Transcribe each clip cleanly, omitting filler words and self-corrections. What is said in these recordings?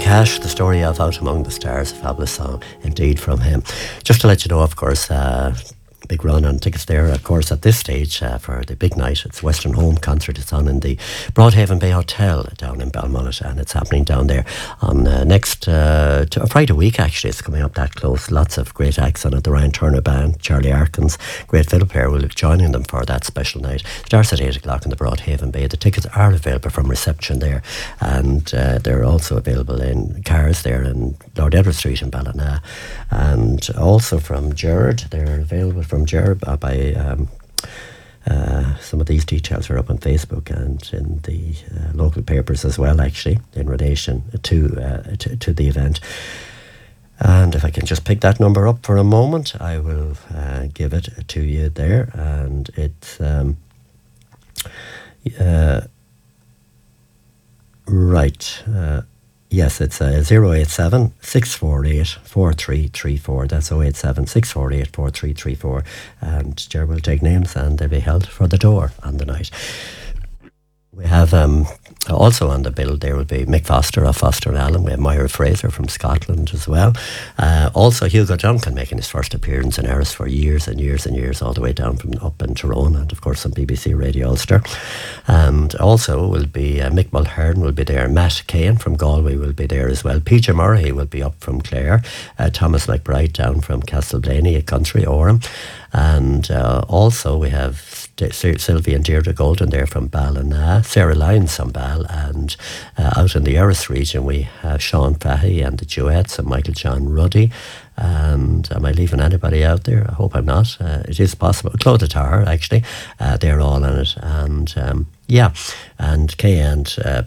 Cash, the story of Out Among the Stars, a fabulous song indeed from him. Just to let you know, of course, big run on tickets there, of course, at this stage for the big night. It's Western Home concert. It's on in the Broadhaven Bay Hotel down in Balmullet, and it's happening down there on next Friday week, actually. It's coming up that close. Lots of great acts on it. The Ryan Turner Band, Charlie Arkins, great fiddle player, will be joining them for that special night. Starts at 8 o'clock in the Broadhaven Bay. The tickets are available from reception there, and they're also available in cars there in Lord Edward Street in Ballina, and also from Gerard. They're available from Gerard by some of these details are up on Facebook and in the local papers as well, actually, in relation to the event. And if I can just pick that number up for a moment, I will give it to you there. And it's right. Yes, it's 087 648 4334. That's 087 648 4334. And Ger will take names and they'll be held for the door on the night. We have also on the bill there will be Mick Foster of Foster and Allen. We have Myra Fraser from Scotland as well. Also Hugo Duncan making his first appearance in Eris for years and years and years, all the way down from up in Tyrone, and of course on BBC Radio Ulster. And also will be Mick Mulhern will be there. Matt Cahan from Galway will be there as well. PJ Murray will be up from Clare. Thomas McBride down from Castleblaney, a country, Orem. And also we have Sylvie and Deirdre Golden there from Ballina, Sarah Lyons from Ball, and out in the Eris region we have Sean Fahey and the Duets and Michael John Ruddy. And am I leaving anybody out there? I hope I'm not. It is possible. Claude Tar, actually, they're all on it. And and Kay and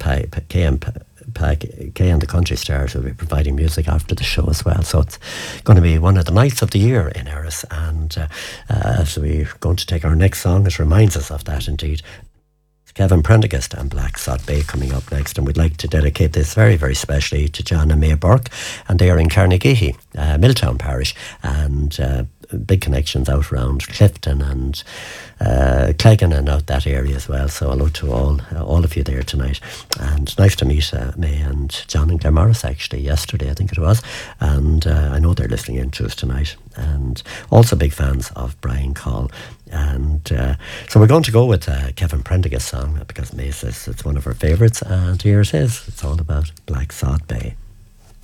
the Country Stars will be providing music after the show as well. So it's going to be one of the nights of the year in Eris. And as we're going to take our next song, it reminds us of that indeed. Kevin Prendergast and Black Sod Bay coming up next, and we'd like to dedicate this very, very specially to John and May Burke, and they are in Carnegie, Milltown Parish, and big connections out around Clifton and Cleggan and out that area as well. So hello to all of you there tonight, and nice to meet May and John in Glenmorris actually yesterday, I think it was, and I know they're listening in to us tonight, and also big fans of Brian Call. And so we're going to go with Kevin Prendergast's song because May says it's one of her favourites, and here it is. It's all about Black Sod Bay.